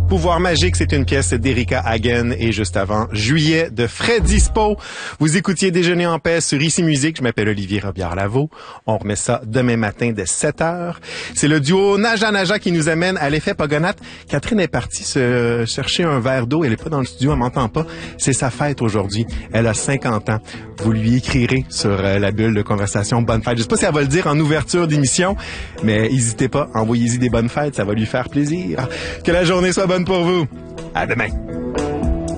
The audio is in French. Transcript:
Pouvoir magique, c'est une pièce d'Erika Hagen et juste avant, Juillet de Freddy Spo. Vous écoutiez Déjeuner en paix sur Ici Musique. Je m'appelle Olivier Robillard-Lavaux. On remet ça demain matin dès 7h. C'est le duo Naja Naja qui nous amène à l'effet Pogonat. Catherine est partie se chercher un verre d'eau. Elle est pas dans le studio, elle m'entend pas. C'est sa fête aujourd'hui. Elle a 50 ans. Vous lui écrirez sur la bulle de conversation bonne fête. Je sais pas si elle va le dire en ouverture d'émission, mais n'hésitez pas, envoyez-y des bonnes fêtes, ça va lui faire plaisir. Que la journée soit bonne pour vous. À demain.